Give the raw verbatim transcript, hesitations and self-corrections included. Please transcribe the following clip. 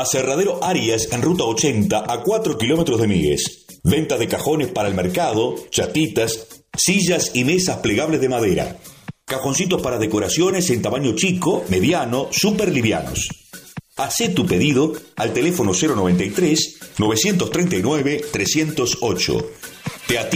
Aserradero Arias en ruta ochenta a cuatro kilómetros de Míguez. Venta de cajones para el mercado, chatitas, sillas y mesas plegables de madera. Cajoncitos para decoraciones en tamaño chico, mediano, súper livianos. Hacé tu pedido al teléfono cero noventa y tres, novecientos treinta y nueve, trescientos ocho. Te